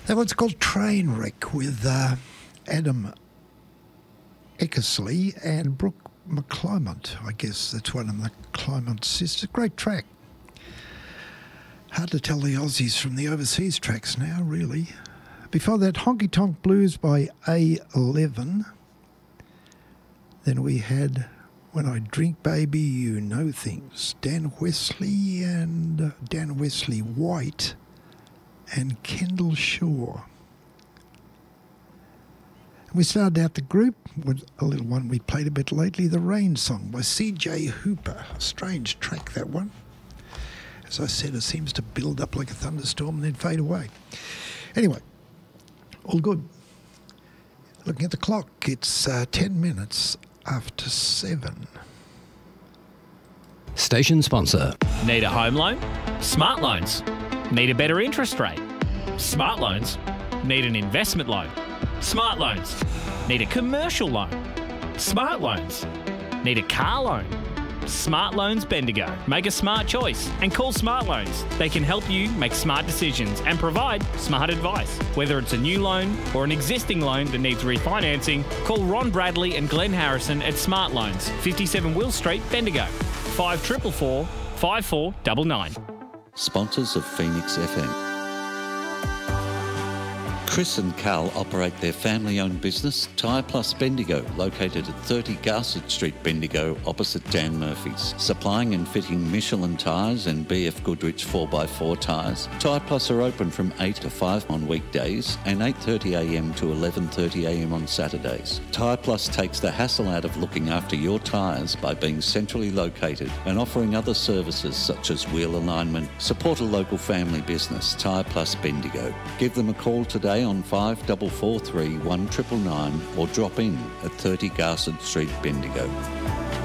That one's called Trainwreck with Adam Eckersley and Brooke McClymont. I guess that's one of the Clymont sisters. Great track. Hard to tell the Aussies from the overseas tracks now, really. Before that, Honky Tonk Blues by A11. Then we had When I Drink Baby You Know Things. Dan Wesley and Dan Wesley White and Kendall Shaw. We started out the group with a little one we played a bit lately, The Rain Song by C.J. Hooper. A strange track, that one. As I said, it seems to build up like a thunderstorm and then fade away. Anyway, all good. Looking at the clock, it's 10 minutes after 7. Station sponsor. Need a home loan? Smart Loans. Need a better interest rate? Smart Loans. Need an investment loan? Smart Loans. Need a commercial loan? Smart Loans. Need a car loan? Smart Loans Bendigo. Make a smart choice and call Smart Loans. They can help you make smart decisions and provide smart advice. Whether it's a new loan or an existing loan that needs refinancing, call Ron Bradley and Glenn Harrison at Smart Loans, 57 Will Street, Bendigo. 5444 5499. Sponsors of Phoenix FM. Chris and Carl operate their family-owned business, Tyre Plus Bendigo, located at 30 Garsett Street, Bendigo, opposite Dan Murphy's. Supplying and fitting Michelin tyres and BF Goodrich 4x4 tyres. Tyre Plus are open from 8 to 5 on weekdays and 8:30am to 11:30am on Saturdays. Tyre Plus takes the hassle out of looking after your tyres by being centrally located and offering other services such as wheel alignment. Support a local family business, Tyre Plus Bendigo. Give them a call today on 5443 1999 or drop in at 30 Garsett Street, Bendigo.